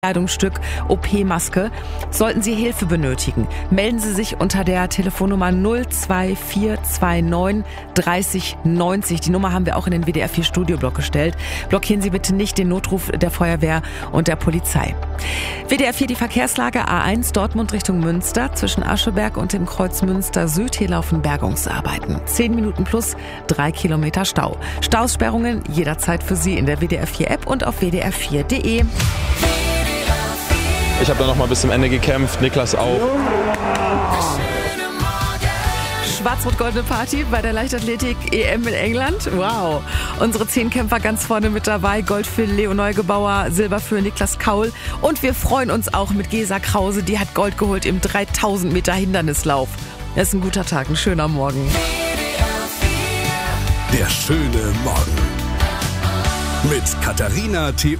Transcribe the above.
Kleidungsstück, OP-Maske. Sollten Sie Hilfe benötigen, melden Sie sich unter der Telefonnummer 02429 30 90. Die Nummer haben wir auch in den WDR 4 Studioblock gestellt. Blockieren Sie bitte nicht den Notruf der Feuerwehr und der Polizei. WDR 4 die Verkehrslage A1 Dortmund Richtung Münster zwischen Ascheberg und dem Kreuz Münster Süd. Hier laufen Bergungsarbeiten. 10 Minuten plus 3 Kilometer Stau. Staussperrungen jederzeit für Sie in der WDR 4 App und auf wdr4.de. Ich habe da noch mal bis zum Ende gekämpft, Niklas auch. Schwarz-Rot-Goldene Party bei der Leichtathletik-EM in England. Wow. Unsere 10 Kämpfer ganz vorne mit dabei. Gold für Leo Neugebauer, Silber für Niklas Kaul. Und wir freuen uns auch mit Gesa Krause. Die hat Gold geholt im 3000 Meter Hindernislauf. Das ist ein guter Tag, ein schöner Morgen. Der schöne Morgen. Mit Katharina T.